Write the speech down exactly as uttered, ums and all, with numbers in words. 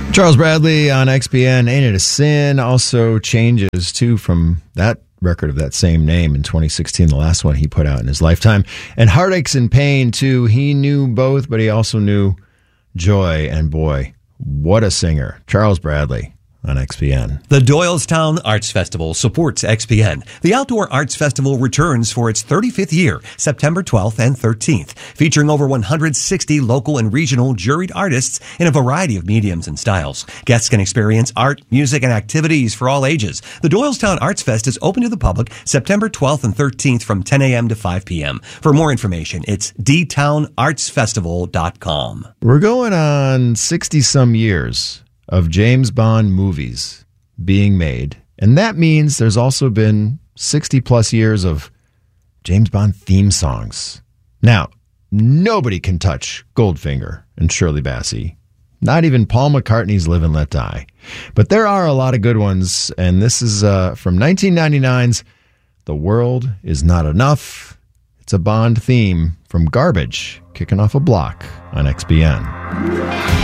Charles Bradley on X P N, Ain't It a Sin? Also changes, too, from that record of that same name in twenty sixteen, the last one he put out in his lifetime. And Heartaches and Pain, too. He knew both, but he also knew joy. And boy, what a singer. Charles Bradley on X P N. The Doylestown Arts Festival supports X P N. The Outdoor Arts Festival returns for its thirty-fifth year, September twelfth and thirteenth, featuring over one hundred sixty local and regional juried artists in a variety of mediums and styles. Guests can experience art, music, and activities for all ages. The Doylestown Arts Fest is open to the public September twelfth and thirteenth from ten a.m. to five p.m. For more information, it's d town arts festival dot com. We're going on sixty-some years of James Bond movies being made. And that means there's also been sixty plus years of James Bond theme songs. Now, nobody can touch Goldfinger and Shirley Bassey. Not even Paul McCartney's Live and Let Die. But there are a lot of good ones, and this is uh, from nineteen ninety-nine's The World Is Not Enough. It's a Bond theme from Garbage, kicking off a block on X B N.